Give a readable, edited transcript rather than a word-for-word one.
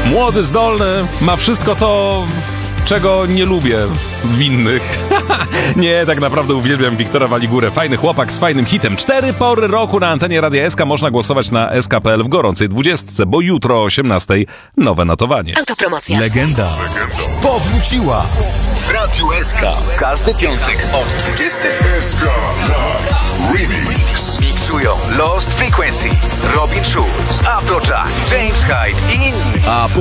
Młody, zdolny, ma wszystko to, czego nie lubię w innych. Nie, tak naprawdę uwielbiam Wiktora Waligurę. Fajny chłopak z fajnym hitem. 4 pory roku na antenie Radia SK. Można głosować na SK.pl w gorącej 20, bo jutro o 18 nowe notowanie. Autopromocja. Legenda powróciła w Radiu SK. W każdy piątek od 20. SK Live Remix. Miksują Lost Frequencies, Robin Schulz, Afrojack, James Hyde i inni. A